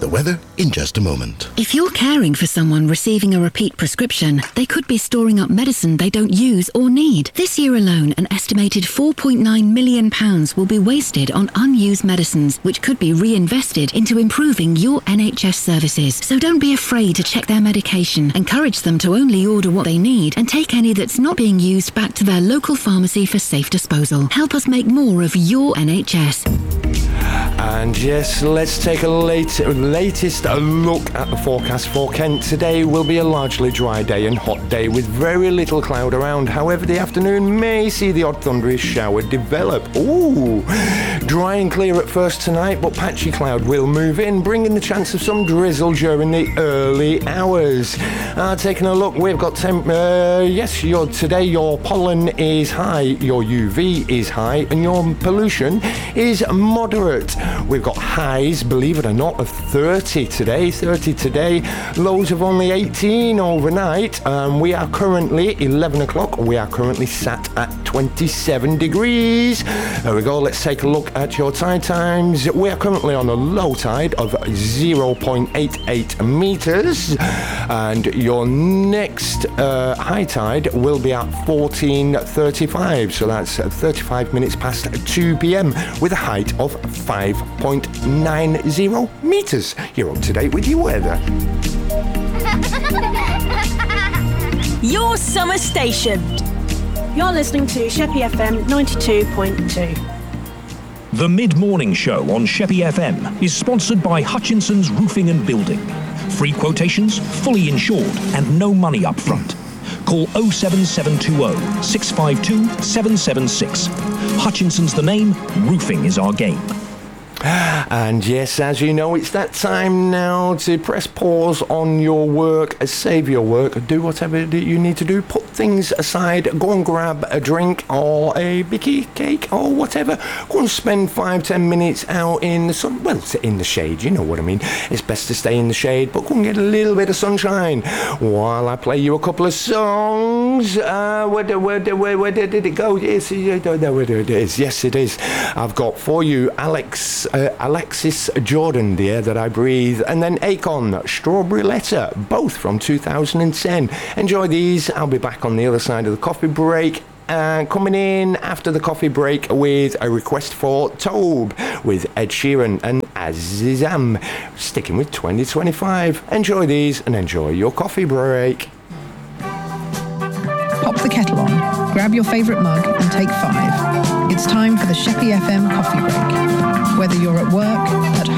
The weather in just a moment. If you're caring for someone receiving a repeat prescription, they could be storing up medicine they don't use or need. This year alone, an estimated £4.9 million will be wasted on unused medicines, which could be reinvested into improving your NHS services. So don't be afraid to check their medication. Encourage them to only order what they need and take any that's not being used back to their local pharmacy for safe disposal. Help us make more of your NHS. And yes, let's take a latest look at the forecast for Kent. Today will be a largely dry day and hot day with very little cloud around. However, the afternoon may see the odd thundery shower develop. Ooh, dry and clear at first tonight, but patchy cloud will move in, bringing the chance of some drizzle during the early hours. Taking a look, we've got today your pollen is high, your UV is high, and your pollution is moderate. We've got highs, believe it or not, of 30 today, lows of only 18 overnight. We are currently 11 o'clock. We are currently sat at 27 degrees. There we go. Let's take a look at your tide times. We are currently on a low tide of 0.88 meters, and your next high tide will be at 14:35. So that's 35 minutes past 2 p.m. with a height of 5.90 meters. You're up to date with your weather. Your summer station. You're listening to Sheppey FM 92.2. The Mid-Morning Show on Sheppey FM is sponsored by Hutchinson's Roofing and Building. Free quotations, fully insured, and no money up front. Call 07720 652 776. Hutchinson's the name, roofing is our game. And yes, as you know, it's that time now to press pause on your work, save your work, do whatever you need to do, put things aside, go and grab a drink or a bicky cake or whatever, go and spend 5-10 minutes out in the sun, well, in the shade, you know what I mean, it's best to stay in the shade, but go and get a little bit of sunshine while I play you a couple of songs. Where did it go? Yes, yes it is. I've got for you Alexis Jordan, The Air That I Breathe, and then Akon, Strawberry Letter, both from 2010. Enjoy these. I'll be back on the other side of the coffee break. Coming in after the coffee break with a request for Tobe with Ed Sheeran and Azizam, sticking with 2025. Enjoy these and enjoy your coffee break. Pop the kettle on, grab your favourite mug and take 5. It's time for the Sheppey FM coffee break. Whether you're at work, at